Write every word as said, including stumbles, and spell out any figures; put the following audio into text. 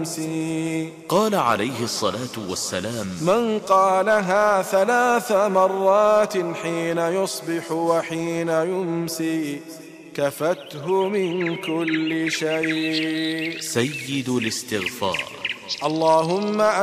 يمسي. قال عليه الصلاة والسلام: من قالها ثلاث مرات حين يصبح وحين يمسي كفته من كل شيء. سيد الاستغفار. اللهم